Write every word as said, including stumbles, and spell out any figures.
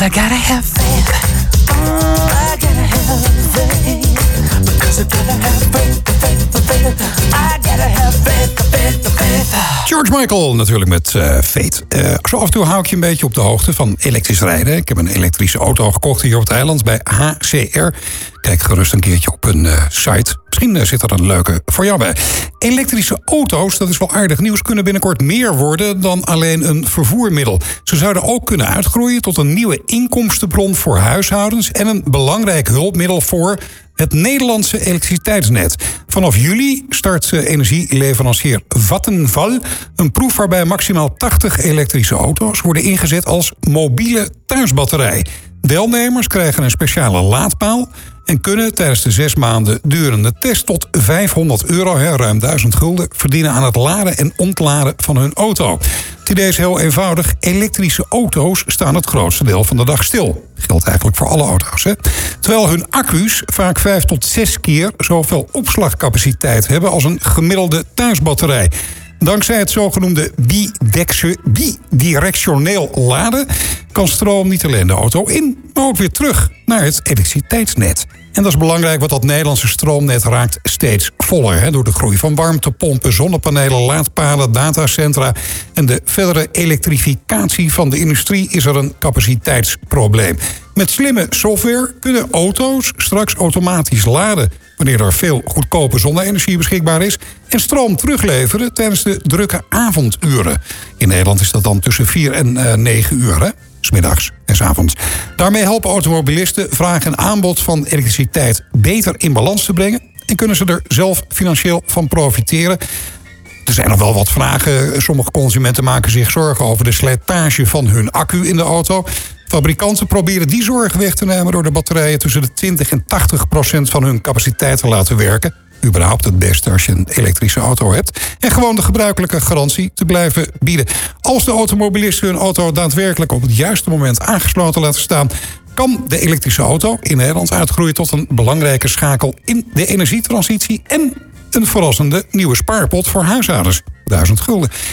I gotta have faith. Mm, I gotta have faith. Because I gotta have faith, faith, faith. I gotta have faith, faith, faith. George Michael natuurlijk met uh, Fate. Uh, zo af en toe hou ik je een beetje op de hoogte van elektrisch rijden. Ik heb een elektrische auto gekocht hier op het eiland bij H C R. Kijk gerust een keertje op hun uh, site. Misschien uh, zit er een leuke voor jou bij. Elektrische auto's, dat is wel aardig nieuws, kunnen binnenkort meer worden dan alleen een vervoermiddel. Ze zouden ook kunnen uitgroeien tot een nieuwe inkomstenbron voor huishoudens en een belangrijk hulpmiddel voor het Nederlandse elektriciteitsnet. Vanaf juli start energieleverancier Vattenfall een proef waarbij maximaal tachtig elektrische auto's worden ingezet als mobiele thuisbatterij. Deelnemers krijgen een speciale laadpaal en kunnen tijdens de zes maanden durende test tot vijfhonderd euro, ruim duizend gulden, verdienen aan het laden en ontladen van hun auto. Het idee is heel eenvoudig. Elektrische auto's staan het grootste deel van de dag stil. Geldt eigenlijk voor alle auto's, hè? Terwijl hun accu's vaak vijf tot zes keer zoveel opslagcapaciteit hebben als een gemiddelde thuisbatterij. Dankzij het zogenoemde bidirectioneel laden kan stroom niet alleen de auto in, maar ook weer terug naar het elektriciteitsnet. En dat is belangrijk, want dat Nederlandse stroomnet raakt steeds voller. Hè, door de groei van warmtepompen, zonnepanelen, laadpalen, datacentra en de verdere elektrificatie van de industrie is er een capaciteitsprobleem. Met slimme software kunnen auto's straks automatisch laden wanneer er veel goedkope zonne-energie beschikbaar is en stroom terugleveren tijdens de drukke avonduren. In Nederland is dat dan tussen vier en negen uur, hè? 's middags en 's avonds. Daarmee helpen automobilisten vraag en aanbod van elektriciteit beter in balans te brengen en kunnen ze er zelf financieel van profiteren. Er zijn nog wel wat vragen. Sommige consumenten maken zich zorgen over de slijtage van hun accu in de auto. Fabrikanten proberen die zorgen weg te nemen door de batterijen tussen de twintig en tachtig procent van hun capaciteit te laten werken. Überhaupt het beste als je een elektrische auto hebt. En gewoon de gebruikelijke garantie te blijven bieden. Als de automobilisten hun auto daadwerkelijk op het juiste moment aangesloten laten staan, kan de elektrische auto in Nederland uitgroeien tot een belangrijke schakel in de energietransitie en een verrassende nieuwe spaarpot voor huishoudens. Duizend gulden.